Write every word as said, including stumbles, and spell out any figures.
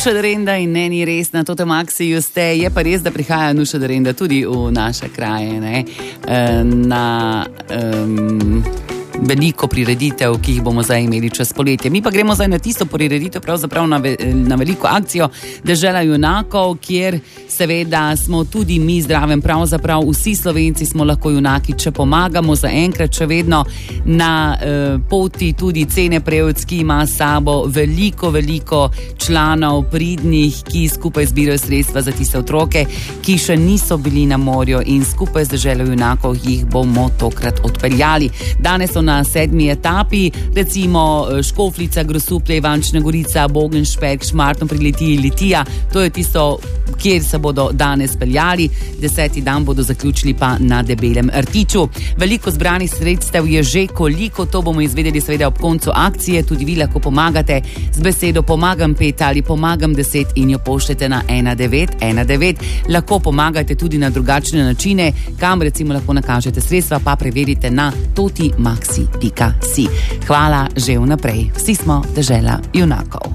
Nuša Derenda in ne ni res na Tote Maxi Juste. Je pa res, da prihaja Nuša Derenda tudi v naše kraje, ne? Na um, veliko prireditev, ki jih bomo zdaj imeli čez poletje. Mi pa gremo zdaj na tisto prireditev, pravzaprav na, ve, na veliko akcijo Dežela junakov, kjer seveda smo tudi mi zdravem, pravzaprav vsi Slovenci smo lahko junaki, če pomagamo za enkrat, še vedno na eh, poti tudi Cene Prevc, ki ima sabo veliko, veliko članov pridnih, ki skupaj zbirajo sredstva za tiste otroke, ki še niso bili na morju, in skupaj z Deželo junakov jih bomo tokrat odpeljali. Danes so na sedmi etapi, recimo Škofljica, Grosuplje, Ivančna Gorica, Bogenšpek, Šmartno pri Litiji, Litija, to je tisto, kjer se bodo danes peljali. Deseti dan bodo zaključili pa na Debelem rtiču. Veliko zbranih sredstev je že, koliko, to bomo izvedeli seveda ob koncu akcije. Tudi vi lahko pomagate z besedo pomagam pet ali pomagam deset in jo pošljete na ena devet ena devet. Lahko pomagate tudi na drugačne načine, kam recimo lahko nakažete sredstva, pa preverite na totimaxi pika si. Hvala že vnaprej. Vsi smo Dežela junakov.